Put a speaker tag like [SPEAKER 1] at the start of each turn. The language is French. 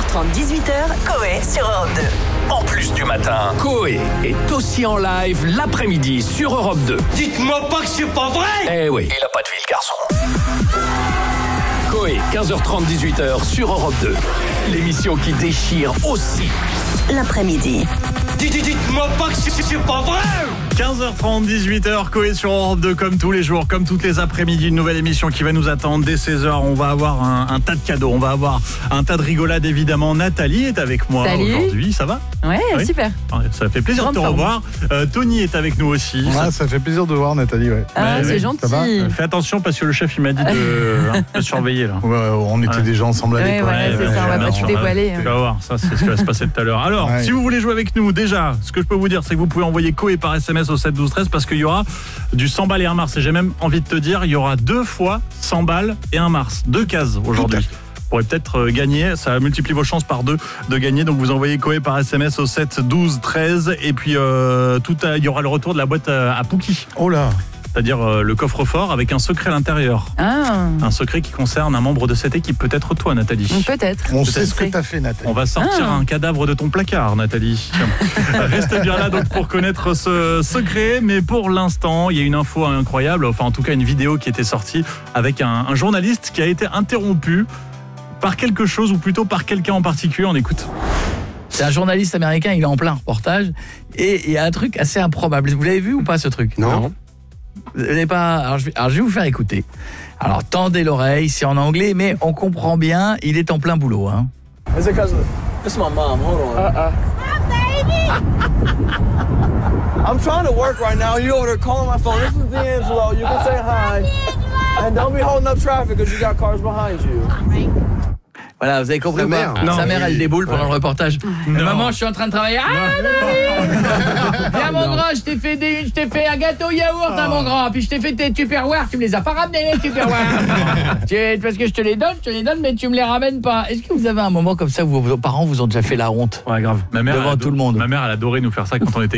[SPEAKER 1] 15h30, 18h, Coé sur Europe 2.
[SPEAKER 2] En plus du matin, Coé est aussi en live l'après-midi sur Europe 2.
[SPEAKER 3] Dites-moi pas que c'est pas vrai!
[SPEAKER 2] Eh oui, il a pas de vie, le garçon. Coé, 15h30, 18h sur Europe 2. L'émission qui déchire aussi
[SPEAKER 1] l'après-midi.
[SPEAKER 3] Dites-moi pas que c'est pas vrai!
[SPEAKER 4] 15h30, 18h, Coé sur Europe 2, comme tous les jours, comme toutes les après-midi, une nouvelle émission qui va nous attendre dès 16h. On va avoir un tas de cadeaux, on va avoir un tas de rigolades évidemment. Nathalie est avec moi aujourd'hui, ça va?
[SPEAKER 5] Ouais,
[SPEAKER 4] oui,
[SPEAKER 5] super.
[SPEAKER 4] Ça fait plaisir de te revoir. Tony est avec nous aussi.
[SPEAKER 6] Ça fait plaisir de voir Nathalie, ouais.
[SPEAKER 5] Ah, c'est gentil.
[SPEAKER 6] Ça va?
[SPEAKER 4] Fais attention parce que le chef il m'a dit de surveiller là.
[SPEAKER 6] Ouais, on était déjà ensemble à l'époque.
[SPEAKER 5] Ouais, c'est ça, on va pas tout dévoiler.
[SPEAKER 4] Tu vas voir, ça c'est ce qui va se passer tout à l'heure. Alors, si vous voulez jouer avec nous, déjà, ce que je peux vous dire, c'est que vous pouvez envoyer Coé par SMS au 7 12 13 parce qu'il y aura du 100 balles et un Mars. Et j'ai même envie de te dire, il y aura 2 fois 100 balles et un Mars. 2 cases aujourd'hui. Vous pourrez peut-être gagner, ça multiplie vos chances par 2 de gagner. Donc vous envoyez Coé par SMS au 7 12 13 et puis il y aura le retour de la boîte à Pookie.
[SPEAKER 6] Oh là!
[SPEAKER 4] C'est-à-dire le coffre-fort avec un secret à l'intérieur.
[SPEAKER 5] Ah.
[SPEAKER 4] Un secret qui concerne un membre de cette équipe, peut-être toi Nathalie.
[SPEAKER 5] Peut-être.
[SPEAKER 6] On sait ce que t'as fait Nathalie.
[SPEAKER 4] On va sortir un cadavre de ton placard Nathalie. Restez bien là donc pour connaître ce secret, mais pour l'instant il y a une info incroyable, enfin en tout cas une vidéo qui était sortie avec un journaliste qui a été interrompu par quelque chose ou plutôt par quelqu'un en particulier. On écoute.
[SPEAKER 7] C'est un journaliste américain, il est en plein reportage et il y a un truc assez improbable. Vous l'avez vu ou pas ce truc?
[SPEAKER 6] Non.
[SPEAKER 7] Vous n'avez pas... Alors je vais vous faire écouter. Alors tendez l'oreille, c'est en anglais, mais on comprend bien, il est en plein boulot. Hein.
[SPEAKER 8] Is it because this is my mom? Hold on. Baby. I'm trying to work right now. You over there calling my phone. This is D'Angelo. You can say hi. And don't be holding up traffic because you got cars behind you.
[SPEAKER 7] Voilà, vous avez compris ou pas? Sa mère, elle déboule pendant le reportage. Maman, je suis en train de travailler. Viens mon grand, je t'ai fait un gâteau yaourt, hein, mon grand. Puis je t'ai fait tes tupperwares, tu me les as pas ramenés les tupperwares. Parce que je te les donne, mais tu me les ramènes pas. Est-ce que vous avez un moment comme ça où vos parents vous ont déjà fait la honte?
[SPEAKER 4] Ouais, grave.
[SPEAKER 7] Devant tout le monde.
[SPEAKER 4] Ma mère, elle adorait nous faire ça quand on était